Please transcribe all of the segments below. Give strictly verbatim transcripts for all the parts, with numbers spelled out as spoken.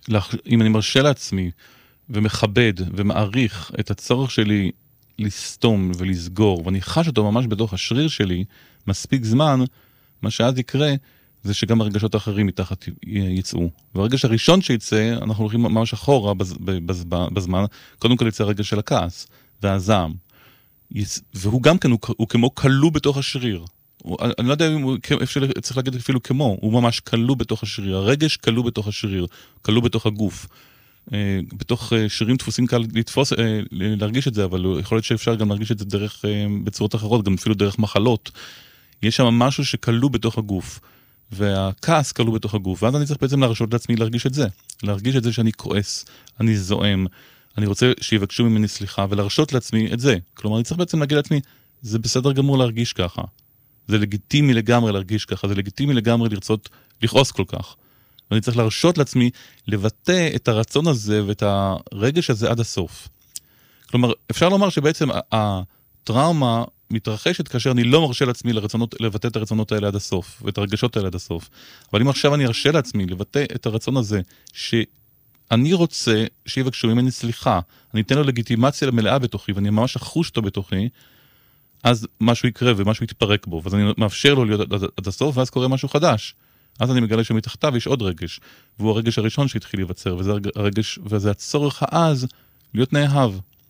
אם אני מרשה לעצמי, ומכבד ומעריך את הצורך שלי לסתום ולסגור, ואני חש אותו ממש בתוך השריר שלי, מספיק זמן, מה שאז יקרה, זה שגם הרגשות האחרים מתחת יצאו. והרגש הראשון שיצא, אנחנו הולכים ממש אחורה בזמן, קודם כל יצא הרגש של הכעס, והזעם. והוא גם כן, הוא, הוא כמו כלוא בתוך השריר. הוא, אני לא יודע אם הוא, אפשר, צריך להגיד אפילו כמו, הוא ממש כלוא בתוך השריר. הרגש כלוא בתוך השריר, כלוא בתוך הגוף. בתוך שירים דפוסים קל לתפוס, להרגיש את זה, אבל יכול להיות שאפשר גם להרגיש את זה דרך, בצורות אחרות, גם אפילו דרך מחלות. יש שם משהו שכלוא בתוך הגוף, והכעס כלוא בתוך הגוף, ואז אני צריך בעצם להרשות לעצמי להרגיש את זה. להרגיש את זה שאני כועס, אני זועם, אני רוצה שיבקשו ממני סליחה, ולהרשות לעצמי את זה. כלומר, אני צריך בעצם להגיד לעצמי, זה בסדר גמור להרגיש ככה. זה לגיטימי לגמרי להרגיש ככה, זה לגיטימי לגמרי לרצות לכעוס כל כך. ואני צריך להרשות לעצמי לבטא את הרצון הזה ואת הרגש הזה עד הסוף. כלומר, אפשר לומר שבעצם הטראומה מתרחשת כאשר אני לא מרשה לעצמי לרצונות, לבטא את הרצונות האלה עד הסוף, ואת הרגשות האלה עד הסוף. אבל אם עכשיו אני ארשה לעצמי לבטא את הרצון הזה, שאני רוצה שיבקשו ממני סליחה, אני אתן לו לגיטימציה מלאה בתוכי, ואני ממש אחוש אותו בתוכי, אז משהו יקרה ומשהו יתפרק בו, ואז אני מאפשר לו להיות עד, עד הסוף, ואז קורה משהו חדש. אז אני מגלה שמתחתיו יש עוד רגש, והוא הרגש הראשון שהתחיל להיווצר, וזה הרגש, וזה הצורך העז להיות נאהב.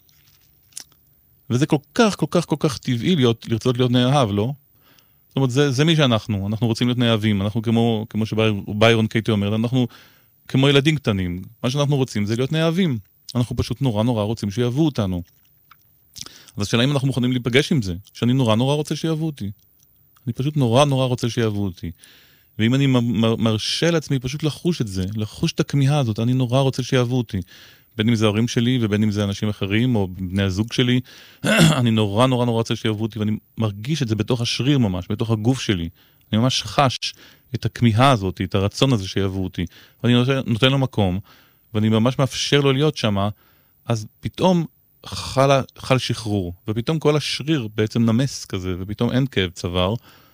וזה כל כך, כל כך, כל כך טבעי להיות, לרצות להיות נאהב, לא? זאת אומרת, זה, זה מי שאנחנו, אנחנו רוצים להיות נאהבים, אנחנו כמו, כמו שביירון קייטי אומר, אנחנו כמו ילדים קטנים, מה שאנחנו רוצים זה להיות נאהבים, אנחנו פשוט נורא נורא רוצים שיאהבו אותנו. אז השאלה אם אנחנו מוכנים להיפגש עם זה, שאני נורא נורא רוצה שיאהבו אותי. אני פשוט נורא נורא רוצה שיאהבו אותי. ואם אני מרשה לעצמי פשוט לחוש את זה, לחוש את הכמיהה הזאת, אני נורא רוצה שיאהבו אותי. בין אם זה ההורים שלי ובין אם זה אנשים אחרים או בני הזוג שלי, אני נורא נורא נורא רוצה שיאהבו אותי, ואני מרגיש את זה בתוך השריר ממש, בתוך הגוף שלי. אני ממש חש את הכמיהה הזאת, את הרצון הזה שיאהבו אותי. ואני נותן, נותן לו מקום, ואני ממש מאפשר לו להיות שמה, אז פתאום חל, חל שחרור, ופתאום כל השריר בעצם נמס כזה, ופתאום אין כאב צוואר,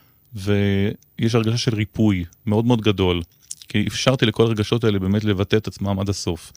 ויש הרגשה של ריפוי מאוד מאוד גדול, כי אפשרתי לכל הרגשות האלה באמת לבטא את עצמם עד הסוף.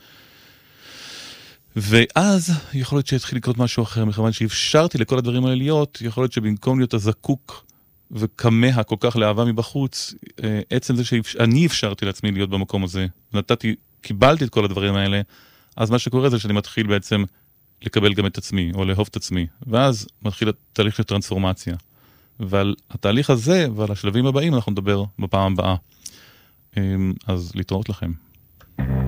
ואז יכול להיות שהתחיל לקרות משהו אחר, מכיוון שאפשרתי לכל הדברים האלה להיות, יכול להיות שבמקום להיות הזקוק וכמה כל כך לאהבה מבחוץ, עצם זה שאני אפשרתי לעצמי להיות במקום הזה, ונתתי, קיבלתי את כל הדברים האלה, אז מה שקורה זה שאני מתחיל בעצם לקבל גם את עצמי, או לאהוב את עצמי, ואז מתחיל תהליך של טרנספורמציה. ועל התהליך הזה ועל השלבים הבאים אנחנו נדבר בפעם הבאה. אז להתראות לכם.